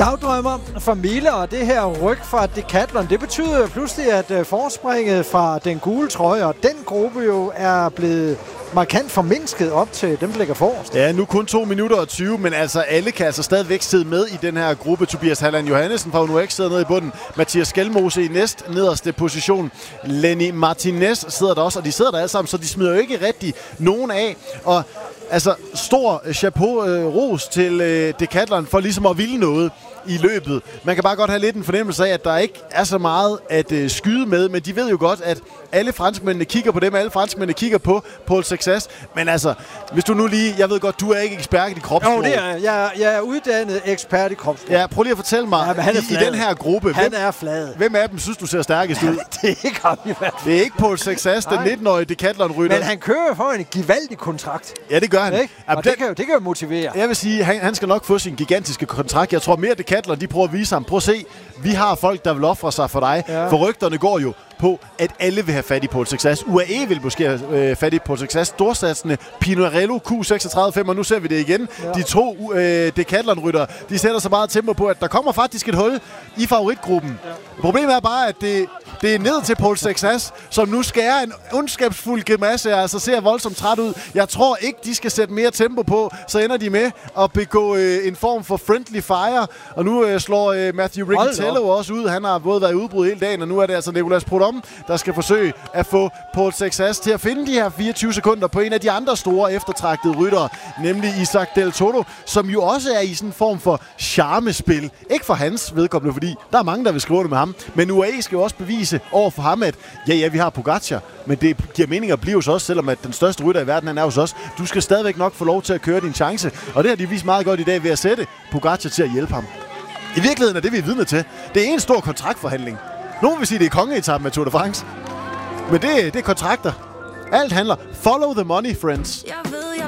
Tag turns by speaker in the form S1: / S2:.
S1: Dagdrømmer for Mille, og det her ryg fra Decathlon, det betyder jo pludselig, at forspringet fra den gule trøje og den gruppe jo er blevet markant formindsket op til dem, der ligger forrest.
S2: Ja, nu kun 2 minutter og 20, men altså alle kan altså stadigvæk sidde med i den her gruppe. Tobias Halland Johannesen fra UNOX sidder nede i bunden. Mathias Skelmose i næst nederste position. Lenny Martinez sidder der også, og de sidder der alle sammen, så de smider jo ikke rigtig nogen af. Og altså, stor chapeau ros til Decathlon for ligesom at ville noget i løbet. Man kan bare godt have lidt en fornemmelse af, at der ikke er så meget at skyde med, men de ved jo godt, at alle franskmændene kigger på dem, alle franskmændene kigger på Paul Success. Men altså, hvis du nu lige, jeg ved godt, du er ikke ekspert i kropssprog.
S1: Jo, det er jeg er uddannet ekspert i kropssprog.
S2: Ja, prøv lige at fortælle mig, i den her gruppe, hvem af dem synes du ser stærkest ud?
S1: Det er ikke ham i hvert fald.
S2: Det er ikke Paul Success, den 19-årige Decathlon-rytter.
S1: Men han kører for en gevaldig kontrakt.
S2: Ja, det gør han.
S1: Ikke? Og det kan jo motivere.
S2: Jeg vil sige, han skal nok få sin gigantiske kontrakt. Jeg tror mere, Decathlon, de prøver at vise ham. Prøv at se, vi har folk, der vil ofre sig for dig. Ja. For rygterne går jo på, at alle vil have fat i Paul Success. UAE vil måske have fat i Paul Success. Storsatsende Pinarello Q36.5, og nu ser vi det igen. Ja. De to Decathlon-ryttere, de sætter så meget tempo på, at der kommer faktisk et hul i favoritgruppen. Ja. Problemet er bare, at det er ned til Paul Success, som nu skærer en ondskabsfuld grimasse, altså ser voldsomt træt ud. Jeg tror ikke, de skal sætte mere tempo på, så ender de med at begå en form for friendly fire. Og nu slår Matthew Riccitello også ud. Han har både været i udbrud hele dagen, og nu er det altså Nicolas Prudhomme, der skal forsøge at få Paul Success til at finde de her 24 sekunder på en af de andre store eftertragtede ryttere, nemlig Isaac Del Toro, som jo også er i sådan en form for charmespil. Ikke for hans vedkommende, fordi der er mange, der vil skrive det med ham, men UAE skal jo også bevise over for ham, at ja, vi har Pogacar, men det giver mening at blive hos os, selvom at den største rytter i verden, han er hos os. Du skal stadigvæk nok få lov til at køre din chance, og det har de vist meget godt i dag ved at sætte Pogacar til at hjælpe ham. I virkeligheden er det, vi er vidne til. Det er en stor kontraktforhandling. Nogen vil sige, det er kongeetappen med Tour de France, men det er kontrakter. Alt handler. Follow the money, friends.